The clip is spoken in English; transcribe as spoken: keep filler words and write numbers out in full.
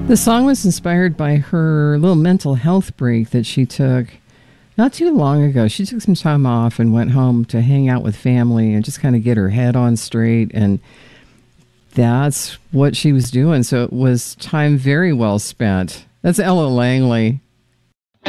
The song was inspired by her little mental health break that she took not too long ago. She took some time off and went home to hang out with family and just kind of get her head on straight. And that's what she was doing. So it was time very well spent. That's Ella Langley.